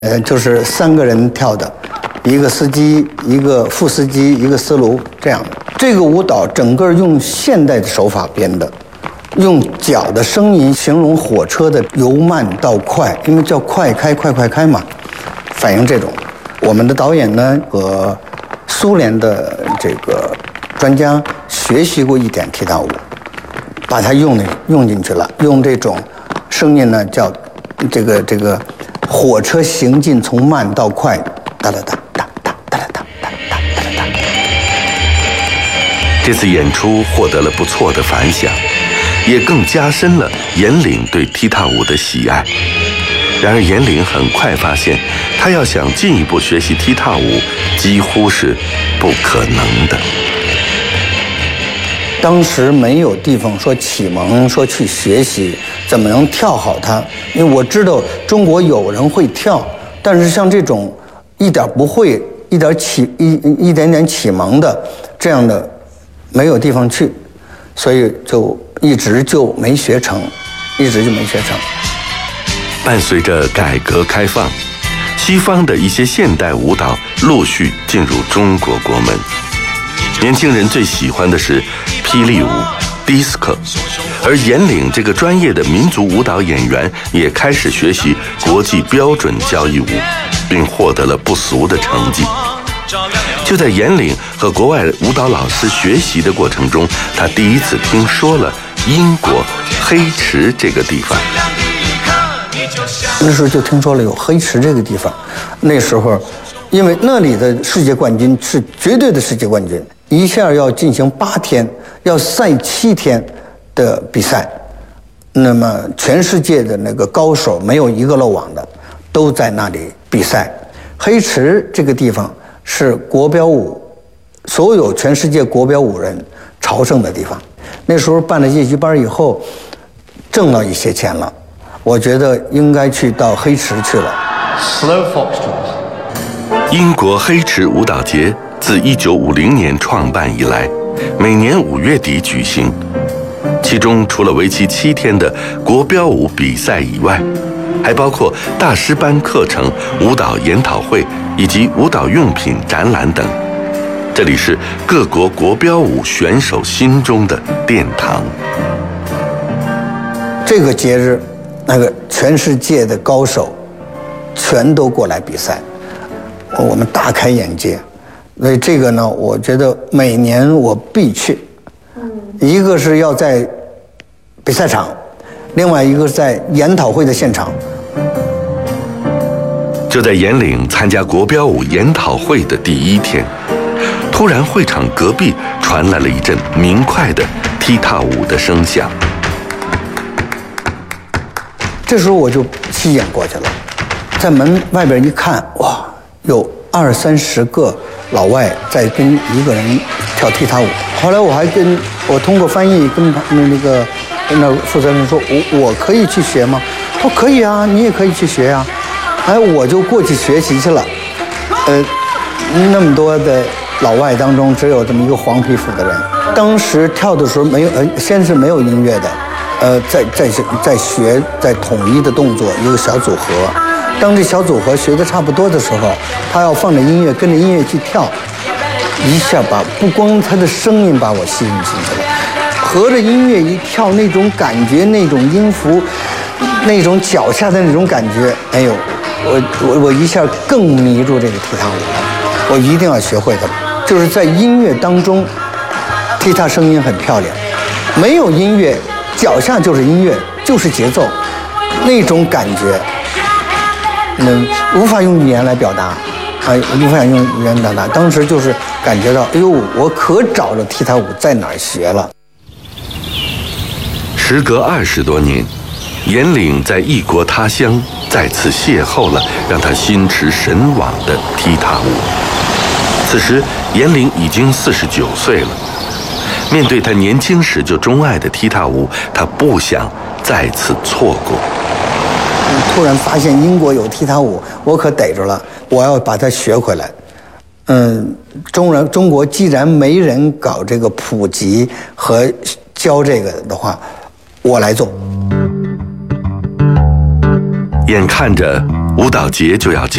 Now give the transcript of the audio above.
就是3个人跳的，一个司机，一个副司机，一个司炉这样的。这个舞蹈整个用现代的手法编的，用脚的声音形容火车的由慢到快，因为叫快开快快开嘛，反映这种。我们的导演呢和苏联的这个专家学习过一点踢踏舞，把它用进去了，用这种声音呢叫这个火车行进从慢到快，哒哒哒哒哒哒哒哒哒哒哒。 这次演出获得了不错的反响，也更加深了严岭对踢踏舞的喜爱。然而严岭很快发现，他要想进一步学习踢踏舞，几乎是不可能的。 当时没有地方说启蒙，说去学习怎么能跳好它。因为我知道中国有人会跳，但是像这种一点不会、一点点启蒙的这样的，没有地方去，所以就一直就没学成。 伴随着改革开放，西方的一些现代舞蹈陆续进入中国国门。年轻人最喜欢的是霹雳舞、disco， 而严岭这个专业的民族舞蹈演员也开始学习国际标准交谊舞，并获得了不俗的成绩。就在严岭和国外舞蹈老师学习的过程中，他第一次听说了英国黑池这个地方。 那时候就听说了有黑池这个地方，那时候因为那里的世界冠军是绝对的世界冠军，一下要进行8天，要赛7天的比赛，那么全世界的那个高手没有一个漏网的，都在那里比赛。黑池这个地方是国标舞，所有全世界国标舞人朝圣的地方。那时候办了业余班以后，挣到一些钱了，我觉得应该去到黑池去了。 Slow Foxtrot。 英国黑池舞蹈节自1950年创办以来，每年5月底举行。其中除了为期7天的国标舞比赛以外，还包括大师班课程、舞蹈研讨会以及舞蹈用品展览等。这里是各国国标舞选手心中的殿堂。 这个节日，那个全世界的高手全都过来比赛，我们大开眼界。所以这个呢，我觉得每年我必去。一个是要在比赛场，另外一个是在研讨会的现场。 就在严岭参加国标舞研讨会的第1天，突然会场隔壁传来了一阵明快的踢踏舞的声响。 这时候我就吸眼过去了，在门外边一看，哇，有20-30个老外在跟一个人跳踢踏舞。后来我通过翻译跟那负责人说，我可以去学吗？他说可以啊，你也可以去学啊。哎，我就过去学习去了。那么多的老外当中，只有这么一个黄皮肤的人。当时跳的时候没有，先是没有音乐的，在统一的动作，一个小组合。当这小组合学得差不多的时候，他要放着音乐，跟着音乐去跳，一下不光他的声音把我吸引进去了，合着音乐一跳，那种感觉，那种音符，那种脚下的那种感觉，哎呦，我一下更迷住这个踢踏舞了。我一定要学会它，就是在音乐当中，踢踏声音很漂亮，没有音乐，脚下就是音乐，就是节奏，那种感觉。无法用语言来表达，无法用语言表达。当时就是感觉到，哎呦，我可找着踢踏舞在哪儿学了。 时隔20多年，严岭在异国他乡再次邂逅了让他心驰神往的踢踏舞。此时，严岭已经49岁了。面对他年轻时就钟爱的踢踏舞，他不想再次错过。 突然发现英国有踢踏舞，我可逮着了，我要把它学回来。中国既然没人搞这个普及和教这个的话，我来做。 眼看着舞蹈节就要